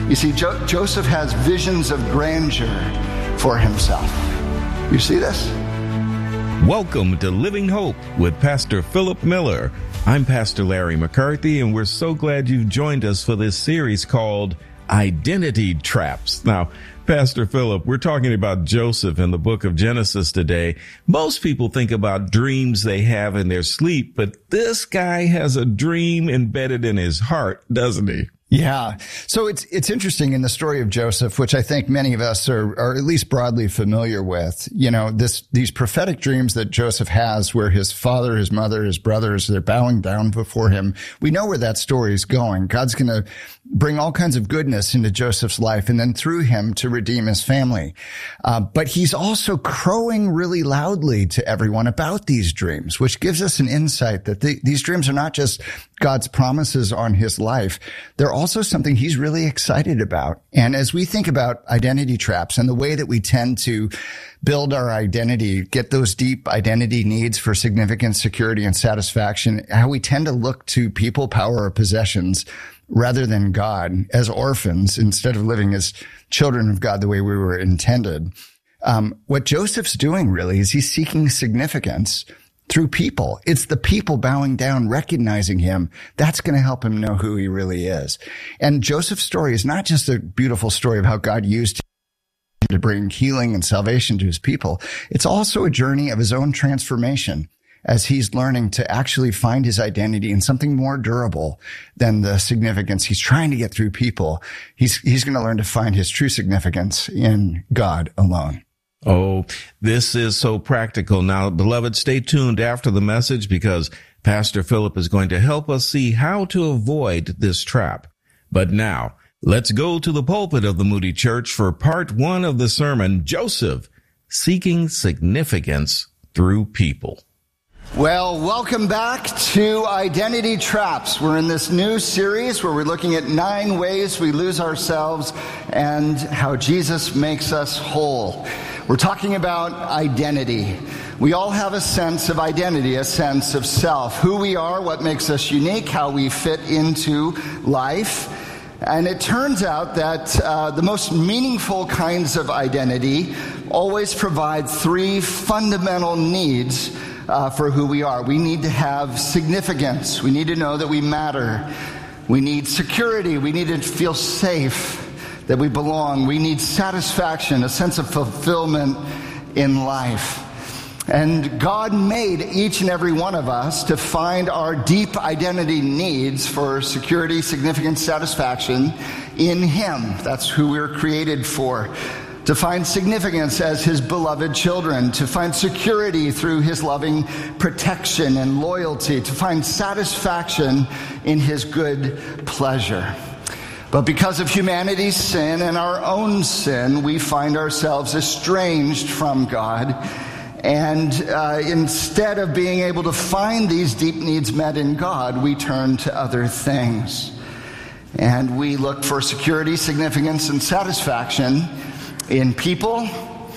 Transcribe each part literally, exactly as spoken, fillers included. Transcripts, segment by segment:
You see, jo- Joseph has visions of grandeur for himself. You see this? Welcome to Living Hope with Pastor Philip Miller. I'm Pastor Larry McCarthy, and we're so glad you've joined us for this series called Identity Traps. Now, Pastor Philip, we're talking about Joseph in the book of Genesis today. Most people think about dreams they have in their sleep, but this guy has a dream embedded in his heart, doesn't he? Yeah. So it's it's interesting in the story of Joseph, which I think many of us are, are at least broadly familiar with. You know, this these prophetic dreams that Joseph has where his father, his mother, his brothers, they're bowing down before him. We know where that story is going. God's going to bring all kinds of goodness into Joseph's life and then through him to redeem his family. Uh, but he's also crowing really loudly to everyone about these dreams, which gives us an insight that the, these dreams are not just God's promises on his life. They're also something he's really excited about. And as we think about identity traps and the way that we tend to build our identity, get those deep identity needs for significance, security, and satisfaction, how we tend to look to people, power, or possessions rather than God as orphans instead of living as children of God the way we were intended. Um, what Joseph's doing really is he's seeking significance through people. It's the people bowing down, recognizing him. That's going to help him know who he really is. And Joseph's story is not just a beautiful story of how God used him to bring healing and salvation to his people. It's also a journey of his own transformation as he's learning to actually find his identity in something more durable than the significance he's trying to get through people. He's, he's going to learn to find his true significance in God alone. Oh, this is so practical. Now, beloved, stay tuned after the message because Pastor Philip is going to help us see how to avoid this trap. But now, let's go to the pulpit of the Moody Church for part one of the sermon, Joseph, Seeking Significance Through People. Well, welcome back to Identity Traps. We're in this new series where we're looking at nine ways we lose ourselves and how Jesus makes us whole. We're talking about identity. We all have a sense of identity, a sense of self, who we are, what makes us unique, how we fit into life. And it turns out that uh, the most meaningful kinds of identity always provide three fundamental needs Uh, for who we are. We need to have significance. We need to know that we matter. We need security. We need to feel safe, that we belong. We need satisfaction, a sense of fulfillment in life. And God made each and every one of us to find our deep identity needs for security, significance, satisfaction in Him. That's who we're created for. To find significance as His beloved children, to find security through His loving protection and loyalty, to find satisfaction in His good pleasure. But because of humanity's sin and our own sin, we find ourselves estranged from God. And uh, instead of being able to find these deep needs met in God, we turn to other things. And we look for security, significance, and satisfaction in people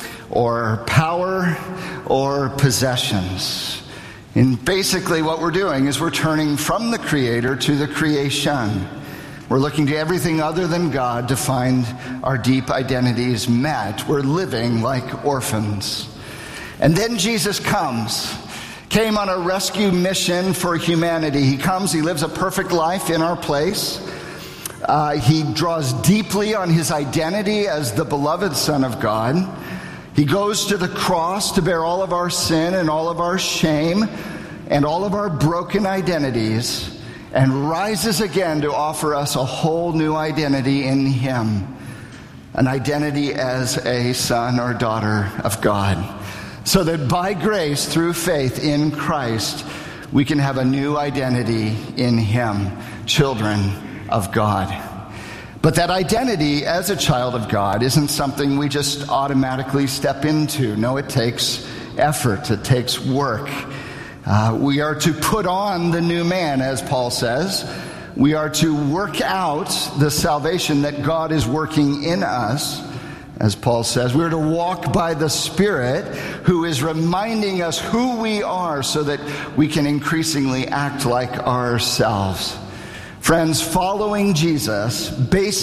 or power or possessions. And basically what we're doing is we're turning from the Creator to the creation. We're looking to everything other than God to find our deep identities met. We're living like orphans. And then Jesus comes, came on a rescue mission for humanity. He comes, He lives a perfect life in our place. Uh, he draws deeply on His identity as the beloved Son of God. He goes to the cross to bear all of our sin and all of our shame and all of our broken identities and rises again to offer us a whole new identity in Him, an identity as a son or daughter of God, so that by grace, through faith in Christ, we can have a new identity in Him, children of God. But that identity as a child of God isn't something we just automatically step into. No, it takes effort. It takes work. Uh, we are to put on the new man, as Paul says. We are to work out the salvation that God is working in us, as Paul says. We are to walk by the Spirit, who is reminding us who we are so that we can increasingly act like ourselves. Friends, following Jesus, based